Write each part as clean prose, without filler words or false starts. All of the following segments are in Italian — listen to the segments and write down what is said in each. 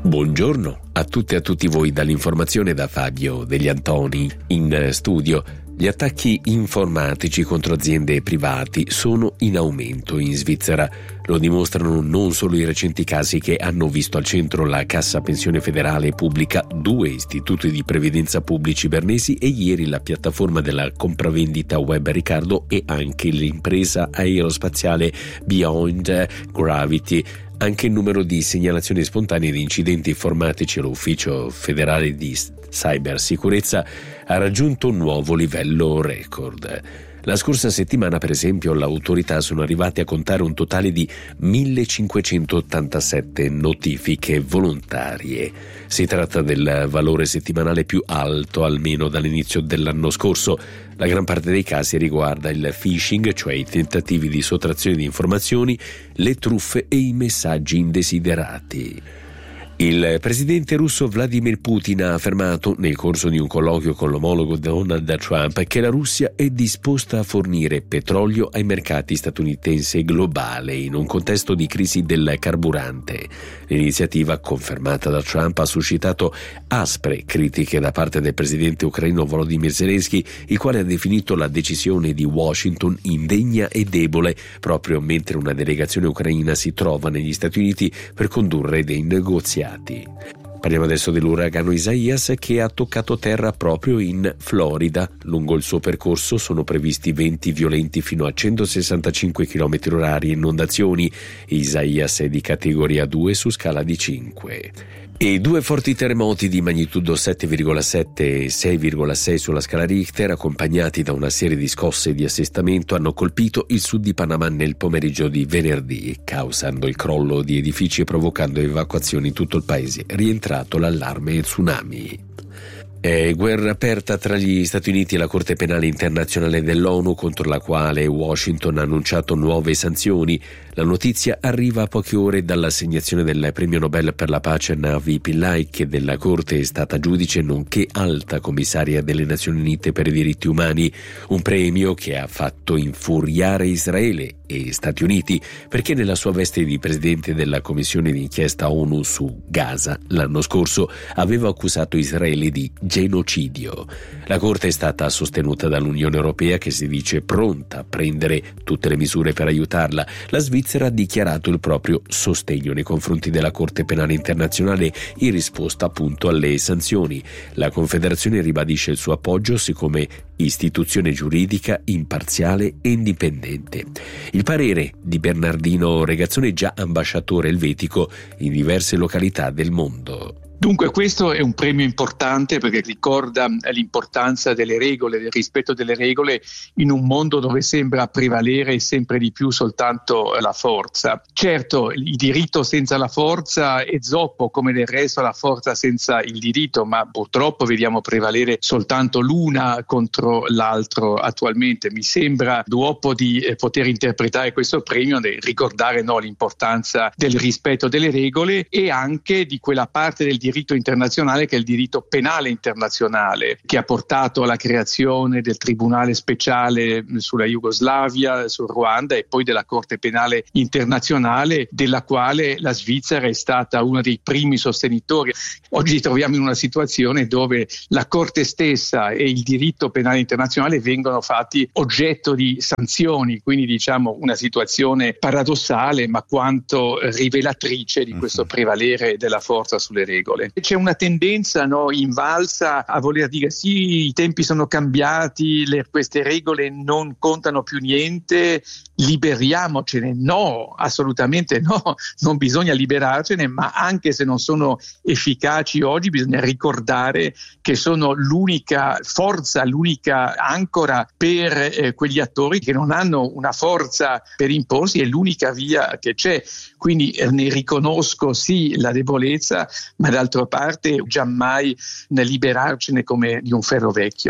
Buongiorno a tutte e a tutti voi dall'informazione da Fabio Degli Antoni. In studio, gli attacchi informatici contro aziende privati sono in aumento in Svizzera. Lo dimostrano non solo i recenti casi che hanno visto al centro la Cassa Pensione Federale pubblica, 2 istituti di previdenza pubblici bernesi e ieri la piattaforma della compravendita web Ricardo e anche l'impresa aerospaziale Beyond Gravity. Anche il numero di segnalazioni spontanee di incidenti informatici all'Ufficio federale di cybersicurezza ha raggiunto un nuovo livello record. La scorsa settimana, per esempio, le autorità sono arrivate a contare un totale di 1587 notifiche volontarie. Si tratta del valore settimanale più alto almeno dall'inizio dell'anno scorso. La gran parte dei casi riguarda il phishing, cioè i tentativi di sottrazione di informazioni, le truffe e i messaggi indesiderati. Il presidente russo Vladimir Putin ha affermato nel corso di un colloquio con l'omologo Donald Trump che la Russia è disposta a fornire petrolio ai mercati statunitensi e globale in un contesto di crisi del carburante. L'iniziativa, confermata da Trump, ha suscitato aspre critiche da parte del presidente ucraino Volodymyr Zelensky, il quale ha definito la decisione di Washington indegna e debole, proprio mentre una delegazione ucraina si trova negli Stati Uniti per condurre dei negoziati. Parliamo adesso dell'uragano Isaias che ha toccato terra proprio in Florida. Lungo il suo percorso sono previsti venti violenti fino a 165 km/h e inondazioni. Isaias è di categoria 2 su scala di 5. E 2 forti terremoti di magnitudo 7,7 e 6,6 sulla scala Richter, accompagnati da una serie di scosse di assestamento, hanno colpito il sud di Panama nel pomeriggio di venerdì, causando il crollo di edifici e provocando evacuazioni in tutto il paese, rientrato l'allarme tsunami. È guerra aperta tra gli Stati Uniti e la Corte Penale Internazionale dell'ONU, contro la quale Washington ha annunciato nuove sanzioni. La notizia arriva a poche ore dall'assegnazione del premio Nobel per la pace a Navi Pillay, che della Corte è stata giudice nonché alta commissaria delle Nazioni Unite per i diritti umani, un premio che ha fatto infuriare Israele e Stati Uniti, perché nella sua veste di presidente della commissione d'inchiesta ONU su Gaza l'anno scorso aveva accusato Israele di genocidio. La Corte è stata sostenuta dall'Unione Europea, che si dice pronta a prendere tutte le misure per aiutarla. La Svizzera ha dichiarato il proprio sostegno nei confronti della Corte Penale Internazionale in risposta appunto alle sanzioni. La Confederazione ribadisce il suo appoggio siccome istituzione giuridica imparziale e indipendente. Il parere di Bernardino Regazzone, già ambasciatore elvetico in diverse località del mondo. Dunque questo è un premio importante perché ricorda l'importanza delle regole, del rispetto delle regole in un mondo dove sembra prevalere sempre di più soltanto la forza. Certo, il diritto senza la forza è zoppo, come del resto la forza senza il diritto, ma purtroppo vediamo prevalere soltanto l'una contro l'altro attualmente. Mi sembra dopo di poter interpretare questo premio, di ricordare l'importanza del rispetto delle regole e anche di quella parte del diritto internazionale che è il diritto penale internazionale, che ha portato alla creazione del Tribunale Speciale sulla Jugoslavia, sul Ruanda e poi della Corte Penale Internazionale, della quale la Svizzera è stata uno dei primi sostenitori. Oggi ci troviamo in una situazione dove la Corte stessa e il diritto penale internazionale vengono fatti oggetto di sanzioni, quindi diciamo una situazione paradossale ma quanto rivelatrice di questo prevalere della forza sulle regole. C'è una tendenza invalsa a voler dire sì, i tempi sono cambiati, queste regole non contano più niente, liberiamocene. No, assolutamente no, non bisogna liberarcene, ma anche se non sono efficaci oggi bisogna ricordare che sono l'unica forza, l'unica ancora per quegli attori che non hanno una forza per imporsi, è l'unica via che c'è. Quindi ne riconosco sì la debolezza, ma d'altra parte giammai ne liberarcene come di un ferro vecchio.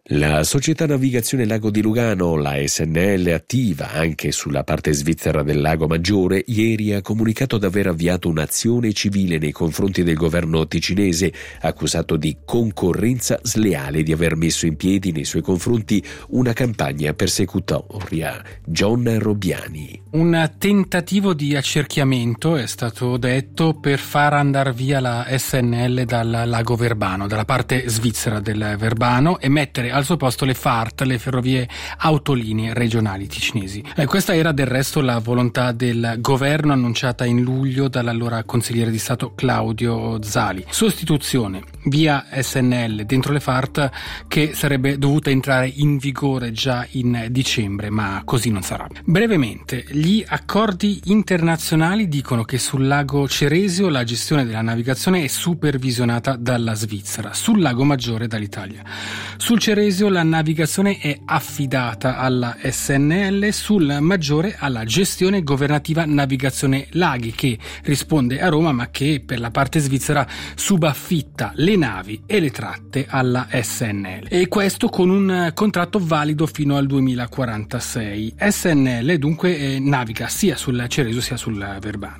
La società navigazione Lago di Lugano, la SNL, attiva anche sulla parte svizzera del Lago Maggiore, ieri ha comunicato di aver avviato un'azione civile nei confronti del governo ticinese, accusato di concorrenza sleale, di aver messo in piedi nei suoi confronti una campagna persecutoria. John Robbiani. Un tentativo di accerchiamento, è stato detto, per far andare via la SNL dal Lago Verbano, dalla parte svizzera del Verbano, e mettere al suo posto le FART, le ferrovie autolinee regionali ticinesi. Questa era del resto la volontà del governo annunciata in luglio dall'allora consigliere di Stato Claudio Zali. Sostituzione via SNL dentro le FART, che sarebbe dovuta entrare in vigore già in dicembre, ma così non sarà. Brevemente, gli accordi internazionali dicono che sul lago Ceresio la gestione della navigazione è supervisionata dalla Svizzera, sul Lago Maggiore dall'Italia. Sul Ceresio la navigazione è affidata alla SNL, sul Maggiore alla gestione governativa navigazione laghi, che risponde a Roma ma che per la parte svizzera subaffitta le navi e le tratte alla SNL, e questo con un contratto valido fino al 2046. SNL dunque naviga sia sul Ceresio sia sul Verbano.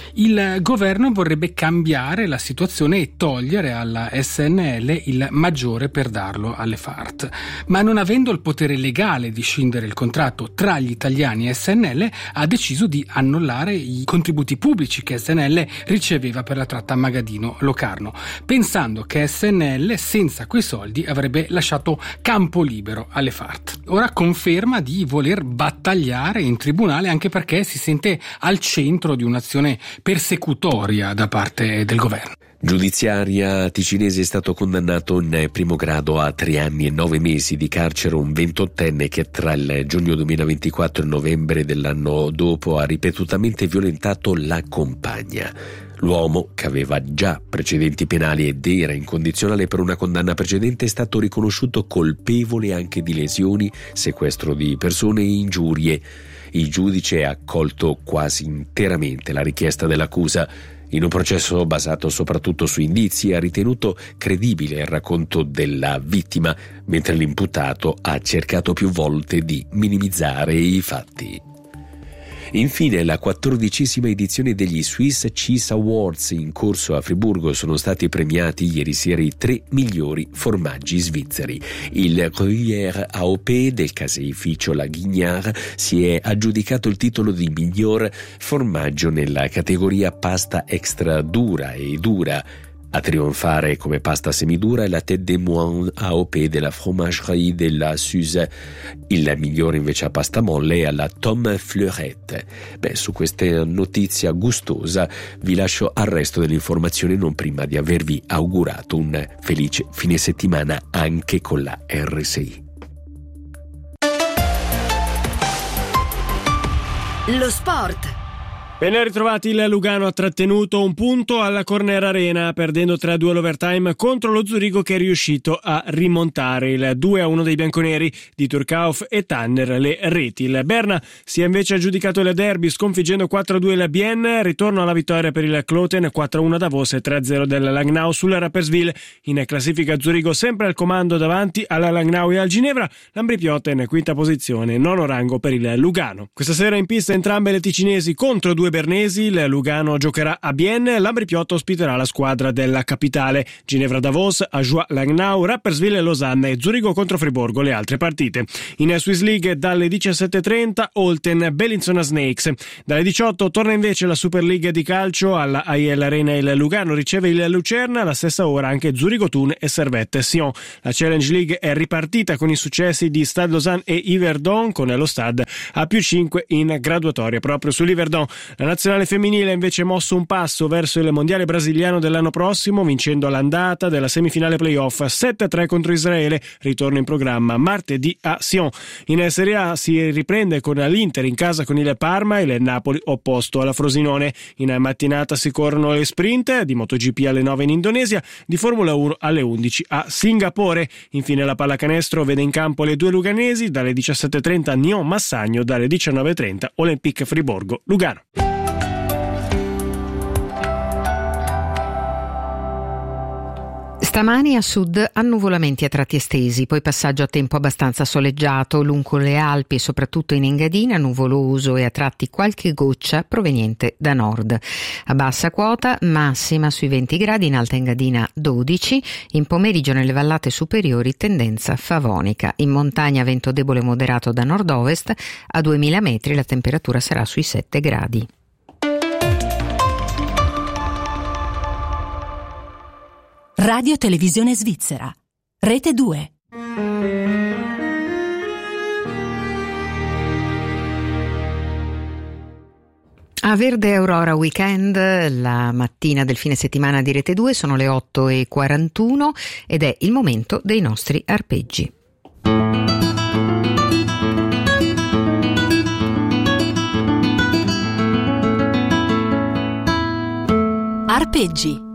Il governo vorrebbe cambiare la situazione e togliere alla SNL il Maggiore per darlo alle FART, ma non avendo il potere legale di scindere il contratto tra gli italiani e SNL, ha deciso di annullare i contributi pubblici che SNL riceveva per la tratta Magadino-Locarno, pensando che SNL senza quei soldi avrebbe lasciato campo libero alle FART. Ora conferma di voler battagliare in tribunale, anche perché si sente al centro di un'azione persecutoria da parte del governo. Giudiziaria ticinese è stato condannato in primo grado a 3 anni e 9 mesi di carcere un 28enne che tra il giugno 2024 e il novembre dell'anno dopo ha ripetutamente violentato la compagna. L'uomo, che aveva già precedenti penali ed era incondizionale per una condanna precedente, è stato riconosciuto colpevole anche di lesioni, sequestro di persone e ingiurie. Il giudice ha accolto quasi interamente la richiesta dell'accusa. In un processo basato soprattutto su indizi, ha ritenuto credibile il racconto della vittima, mentre l'imputato ha cercato più volte di minimizzare i fatti. Infine, la 14ª edizione degli Swiss Cheese Awards in corso a Friburgo. Sono stati premiati ieri sera i 3 migliori formaggi svizzeri. Il Gruyère AOP del caseificio La Guignard si è aggiudicato il titolo di miglior formaggio nella categoria pasta extra dura e dura. A trionfare come pasta semidura è la Tête de Moine AOP della Fromagerie de la Suze. Il migliore invece a pasta molle è alla Tom Fleurette. Su questa notizia gustosa vi lascio al resto dell'informazione, non prima di avervi augurato un felice fine settimana anche con la RSI. Lo sport. Ben ritrovati. Il Lugano ha trattenuto un punto alla Corner Arena, perdendo 3-2 all'overtime contro lo Zurigo, che è riuscito a rimontare. Il 2-1 dei bianconeri di Turkauf e Tanner le reti. Il Berna si è invece aggiudicato il derby sconfiggendo 4-2 il Bienne, ritorno alla vittoria per il Kloten, 4-1 Davos e 3-0 del Langnau sul Rapperswil. In classifica Zurigo sempre al comando davanti alla Langnau e al Ginevra, l'Ambrì-Piotta in quinta posizione, nono rango per il Lugano. Questa sera in pista entrambe le ticinesi contro 2 bernesi. Il Lugano giocherà a Bienne, l'Ambrì-Piotta ospiterà la squadra della capitale. Ginevra-Davos, Ajoie-Langnau, Rapperswil-Lausanne e Zurigo contro Friburgo le altre partite. In Swiss League dalle 17.30 Olten-Bellinzona Snakes. Dalle 18 torna invece la Super League di calcio alla AEL Arena. Il Lugano riceve il Lucerna, alla stessa ora anche Zurigo-Thun e Servette-Sion. La Challenge League è ripartita con i successi di Stade Lausanne e Yverdon, con lo Stade a +5 in graduatoria proprio sull'Yverdon. La nazionale femminile ha invece mosso un passo verso il mondiale brasiliano dell'anno prossimo, vincendo l'andata della semifinale playoff 7-3 contro Israele, ritorno in programma martedì a Sion. In Serie A si riprende con l'Inter in casa con il Parma e il Napoli opposto alla Frosinone. In mattinata si corrono le sprint di MotoGP alle 9 in Indonesia, di Formula 1 alle 11 a Singapore. Infine la pallacanestro vede in campo le 2 luganesi, dalle 17.30 Nyon Massagno, dalle 19.30 Olympique Friburgo Lugano. Stamani a sud annuvolamenti a tratti estesi, poi passaggio a tempo abbastanza soleggiato lungo le Alpi e soprattutto in Engadina, nuvoloso e a tratti qualche goccia proveniente da nord. A bassa quota massima sui 20 gradi, in Alta Engadina 12, in pomeriggio nelle vallate superiori tendenza favonica. In montagna vento debole moderato da nord-ovest, a 2000 metri la temperatura sarà sui 7 gradi. Radio Televisione Svizzera, Rete 2. A Verde Aurora Weekend, la mattina del fine settimana di Rete 2, sono le 8:41 ed è il momento dei nostri arpeggi. Arpeggi.